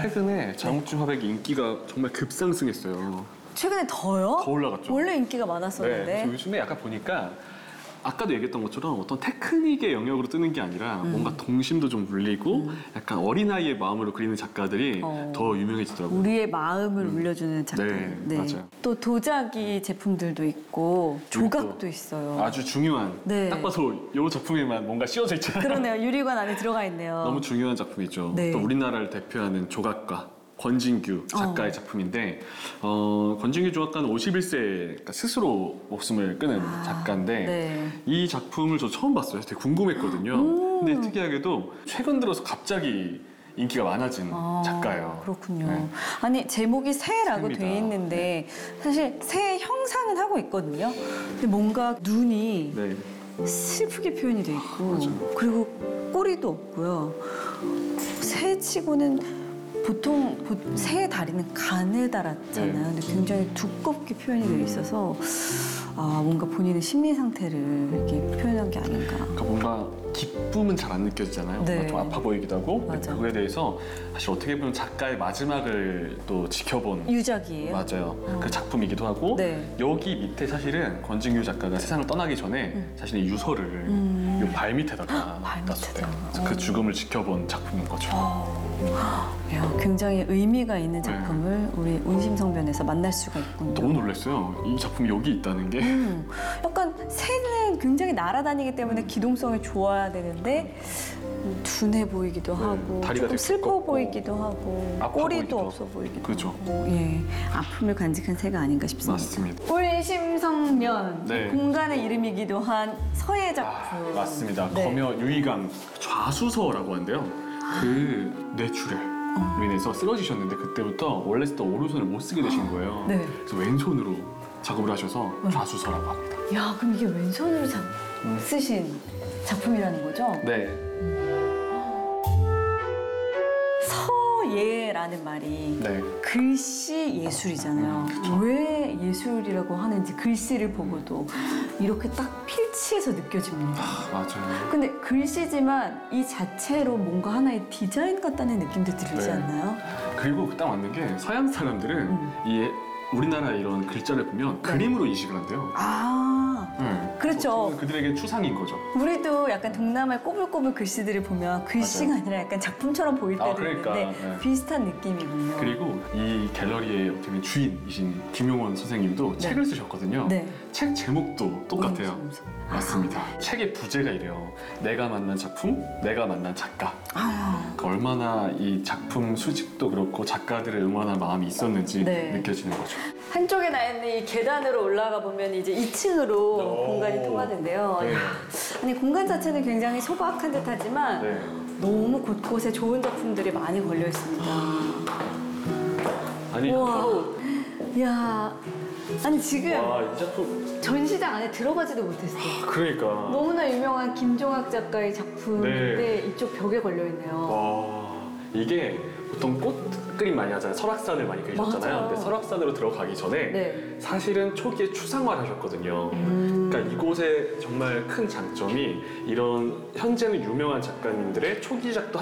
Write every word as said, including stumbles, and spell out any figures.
최근에 장욱진 화백이 인기가 정말 급상승했어요. 최근에 더요? 더 올라갔죠. 원래 인기가 많았었는데. 네, 그래서 요즘에 약간 보니까 아까도 얘기했던 것처럼 어떤 테크닉의 영역으로 뜨는 게 아니라 음. 뭔가 동심도 좀 울리고 음. 약간 어린아이의 마음으로 그리는 작가들이 어. 더 유명해지더라고요. 우리의 마음을 음. 울려주는 작가. 네, 네. 맞아요. 또 도자기 제품들도 있고 조각도 있어요. 아주 중요한, 네. 딱 봐서 이 작품에만 뭔가 씌워져 있잖아요. 그러네요. 유리관 안에 들어가 있네요. 너무 중요한 작품이죠. 네. 또 우리나라를 대표하는 조각가 권진규 작가의 어. 작품인데 어, 권진규 조각가는 오십일 세 스스로 목숨을 끊은 아, 작가인데 네. 이 작품을 저 처음 봤어요. 되게 궁금했거든요. 음. 근데 특이하게도 최근 들어서 갑자기 인기가 많아진 아, 작가예요. 그렇군요. 네. 아니 제목이 새라고 새입니다. 돼 있는데 사실 새 형상은 하고 있거든요. 근데 뭔가 눈이 네. 슬프게 표현이 돼 있고 맞아요. 그리고 꼬리도 없고요. 새치고는 보통 보- 새의 다리는 가느다랗잖아요. 네. 근데 굉장히 두껍게 표현이 되어 있어서 아 뭔가 본인의 심리 상태를 이렇게 표현한 게 아닌가. 그러니까 뭔가 기쁨은 잘 안 느껴지잖아요. 네. 뭔가 좀 아파 보이기도 하고. 근데 맞아. 그거에 대해서 사실 어떻게 보면 작가의 마지막을 또 지켜본 유작이에요. 맞아요. 어. 그 작품이기도 하고 네. 여기 밑에 사실은 권진규 작가가 세상을 떠나기 전에 음. 자신의 유서를 음. 요 발 밑에다가 발 놨었대요. 밑에다가. 그래서 그 어. 죽음을 지켜본 작품인 거죠. 어. 야, 굉장히 의미가 있는 작품을 우리 운심성변에서 만날 수가 있군요. 너무 놀랐어요. 이 작품이 여기 있다는 게. 음, 약간 새는 굉장히 날아다니기 때문에 기동성이 좋아야 되는데 둔해 보이기도 네, 하고 다리가 조금 되게 슬퍼 두껍고 보이기도 하고 아파 꼬리도 보이기도 없어 하고. 보이기도 그죠. 하고 예, 아픔을 간직한 새가 아닌가 싶습니다. 맞습니다. 운심성면 네. 공간의 이름이기도 한 서예 작품. 아, 맞습니다. 네. 검여 유희강 좌수서라고 하는데요. 그 뇌출혈. 로 인해서 쓰러지셨는데 그때부터 원래 쓰던 오른손을 못 쓰게 되신 거예요. 네. 그래서 왼손으로 작업을 하셔서 좌수서라고 합니다. 야, 그럼 이게 왼손으로 작, 음. 쓰신 작품이라는 거죠? 네. 서예라는 말이 네. 글씨 예술이잖아요. 왜 예술이라고 하는지 글씨를 보고도 이렇게 딱 필치해서 느껴집니다. 아, 맞아요. 근데 글씨지만 이 자체로 뭔가 하나의 디자인 같다는 느낌도 들지 네. 않나요? 그리고 딱 맞는 게 서양 사람들은 음. 이 우리나라 이런 글자를 보면 네. 그림으로 인식을 한대요. 아, 네. 그렇죠. 어, 그들에게 추상인 거죠. 우리도 약간 동남아의 꼬불꼬불 글씨들을 보면 글씨가 맞아요. 아니라 약간 작품처럼 보일 때도 아, 그러니까. 있는데 네. 비슷한 느낌이군요. 그리고 이 갤러리의 어떻게 보면 주인이신 김용원 선생님도 네. 책을 쓰셨거든요. 네. 책 제목도 똑같아요. 운심성. 맞습니다. 책의 부제가 이래요. 내가 만난 작품, 내가 만난 작가. 아, 그러니까 얼마나 이 작품 수집도 그렇고 작가들을 응원한 마음이 있었는지 네. 느껴지는 거죠. 한쪽에 나 있는 이 계단으로 올라가 보면 이제 이 층으로 오. 공간이 통하는데요. 네. 아니 공간 자체는 굉장히 소박한 듯하지만 네. 너무 곳곳에 좋은 작품들이 많이 걸려 있습니다. 아니, 우와. 하루 이야, 아니 지금 와, 이 작품 전시장 안에 들어가지도 못했어요. 그러니까 너무나 유명한 김종학 작가의 작품인데 네. 이쪽 벽에 걸려 있네요. 와, 이게 보통 꽃 그림 많이 하잖아요. 설악산을 많이 그리셨잖아요. 맞아요. 근데 설악산으로 들어가기 전에 네. 사실은 초기에 추상화를 하셨거든요. 음. 그러니까 이곳의 정말 큰 장점이 이런 현재는 유명한 작가님들의 초기작도